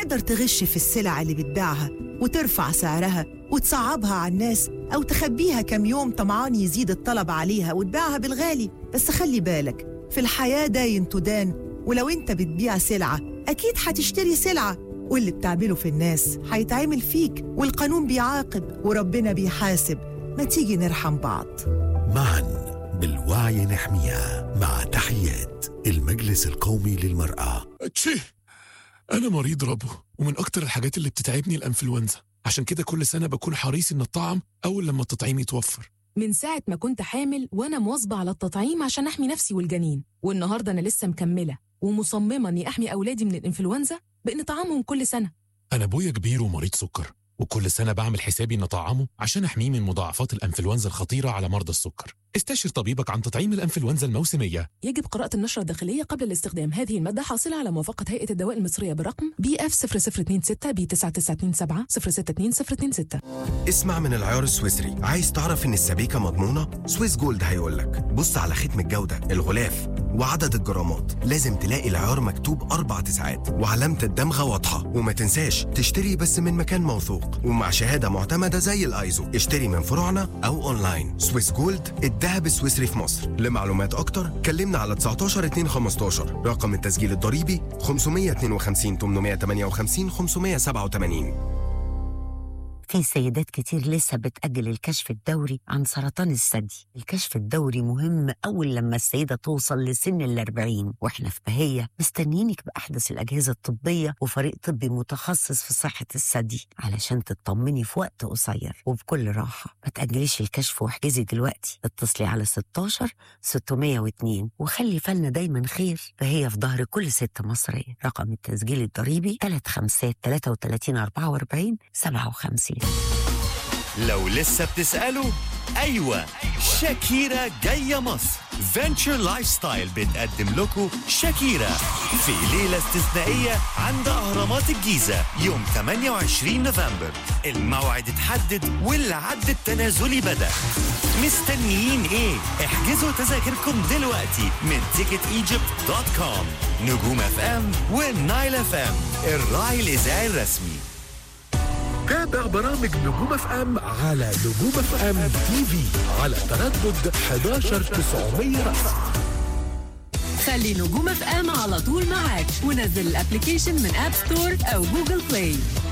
تقدر تغش في السلع اللي بتبيعها وترفع سعرها وتصعبها على الناس، أو تخبيها كم يوم طمعان يزيد الطلب عليها وتبيعها بالغالي. بس خلي بالك، في الحياة داين تدان، ولو انت بتبيع سلعة أكيد هتشتري سلعة، واللي بتعمله في الناس هيتعمل فيك، والقانون بيعاقب وربنا بيحاسب. ما تيجي نرحم بعض. معا بالوعي نحميها. مع تحيات المجلس القومي للمرأة. أنا مريض ربو، ومن أكتر الحاجات اللي بتتعبني الأنفلونزا، عشان كده كل سنة بكون حريص إن الطعم أول لما التطعيم يتوفر. من ساعة ما كنت حامل وأنا مواظبة على التطعيم عشان أحمي نفسي والجنين، والنهاردة أنا لسه مكملة ومصممة إني أحمي أولادي من الإنفلونزا بإن طعامهم كل سنة. أنا أبويا كبير ومريض سكر، وكل سنة بعمل حسابي إن طعامه عشان أحميه من مضاعفات الأنفلونزا الخطيرة على مرضى السكر. استشر طبيبك عن تطعيم الأنفلونزا الموسمية. يجب قراءة النشرة الداخلية قبل الاستخدام. هذه المادة حاصلة على موافقة هيئة الدواء المصرية برقم BF 0026 B9927 062 اسمع من العيار السويسري. عايز تعرف إن السبيكة مضمونة؟ سويس جولد هيقولك بص على ختم الجودة، الغلاف، وعدد الجرامات. لازم تلاقي العيار مكتوب 4 تسعات وعلامة الدمغة واضحة. وما تنساش تشتري بس من مكان موثوق ومع شهادة معتمدة زي الآيزو. اشتري من فروعنا أو أونلاين. سويس جولد، الذهب السويسري في مصر. لمعلومات أكتر كلمنا على 19-215. رقم التسجيل الضريبي 552 858 587. في سيدات كتير لسه بتأجل الكشف الدوري عن سرطان الثدي. الكشف الدوري مهم أول لما السيدة توصل لسن 40، وإحنا في بهية مستنيينك بأحدث الأجهزة الطبية وفريق طبي متخصص في صحة الثدي علشان تطمني في وقت قصير وبكل راحة. ما تأجليش الكشف واحجزي دلوقتي. اتصلي على 16 602 وخلي فالنا دايما خير. فهي في ظهر كل ست مصرية. رقم التسجيل الضريبي 35-33-44-57. لو لسه بتسألوا، أيوة شاكيرا جاية مصر. فينتشر لايف ستايل بتقدم لكم شاكيرا في ليلة استثنائية عند أهرامات الجيزة يوم 28 نوفمبر. الموعد اتحدد والعد التنازلي بدأ. مستنيين ايه؟ احجزوا تذاكركم دلوقتي من ticketegypt.com. نجوم FM والنايل FM، الراعي الإذاعي الرسمي. تابع برامج نجوم اف ام على نجوم اف ام تي في على تردد 11900 رأس. خلي نجوم اف ام على طول معاك ونزل الابليكيشن من اب ستور او جوجل بلاي.